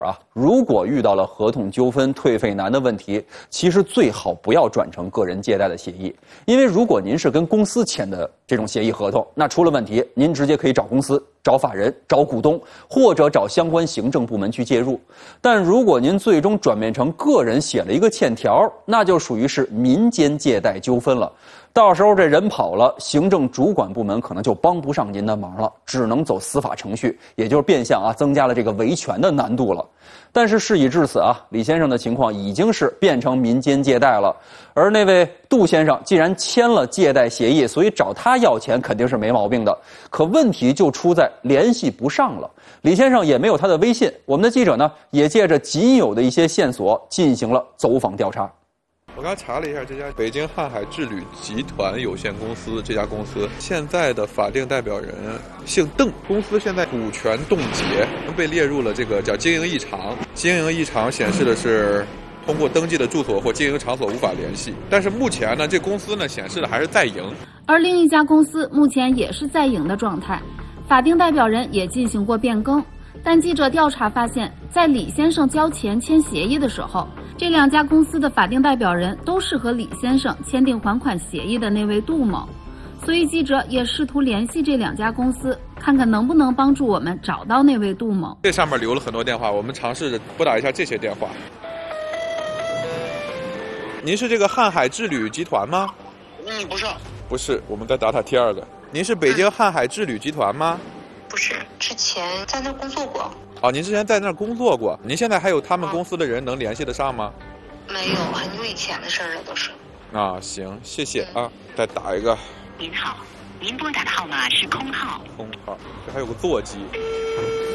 如果遇到了合同纠纷、退费难的问题，其实最好不要转成个人借贷的协议，因为如果您是跟公司签的这种协议合同，那出了问题，您直接可以找公司、找法人、找股东，或者找相关行政部门去介入。但如果您最终转变成个人写了一个欠条，那就属于是民间借贷纠纷了。到时候这人跑了，行政主管部门可能就帮不上您的忙了，只能走司法程序，也就是变相增加了这个维权的难度了。但是事已至此李先生的情况已经是变成民间借贷了，而那位杜先生既然签了借贷协议，所以找他要钱肯定是没毛病的。可问题就出在联系不上了，李先生也没有他的微信。我们的记者呢，也借着仅有的一些线索进行了走访调查。 我刚查了一下，这家北京瀚海之旅集团有限公司，这家公司现在的法定代表人姓邓，公司现在股权冻结，被列入了这个叫经营异常。经营异常显示的是通过登记的住所或经营场所无法联系，但是目前呢，这公司呢显示的还是在营， 而另一家公司目前也是在营的状态，法定代表人也进行过变更。但记者调查发现，在李先生交钱签协议的时候，这两家公司的法定代表人都是和李先生签订还款协议的那位杜某，所以记者也试图联系这两家公司，看看能不能帮助我们找到那位杜某。 这上面留了很多电话，我们尝试着拨打一下这些电话。您是这个瀚海之旅集团吗？ 不是。 不是，我们再打第二个。您是北京瀚海之旅集团吗？ 不是，之前在那儿工作过。 您之前在那儿工作过，您现在还有他们公司的人能联系得上吗？ 没有，很久以前的事了都是。 行，谢谢再打一个。 您好，您拨打的号码是空号。 空号，这还有个座机。